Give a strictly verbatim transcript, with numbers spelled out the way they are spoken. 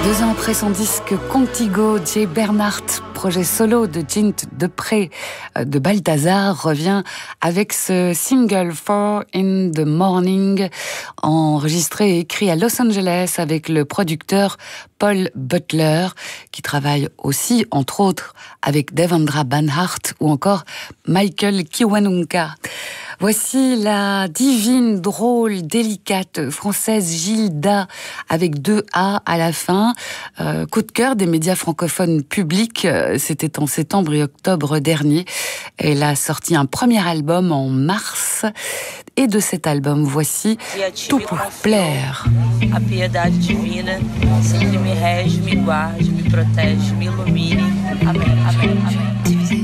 Deux ans après son disque Contigo, Jay Bernhardt, projet solo de Gint Depré de Balthazar, revient avec ce single Four in the Morning, enregistré et écrit à Los Angeles avec le producteur Paul Butler, qui travaille aussi, entre autres, avec Devendra Banhart ou encore Michael Kiwanuka. Voici la divine, drôle, délicate française Gilda, avec deux A à la fin. Euh, coup de cœur des médias francophones publics, c'était en septembre et octobre dernier. Elle a sorti un premier album en mars. Et de cet album, voici Tout pour plaire. A piedade divina sempre me rege, me guarde, me protege, me ilumine. Amém, amém, amém.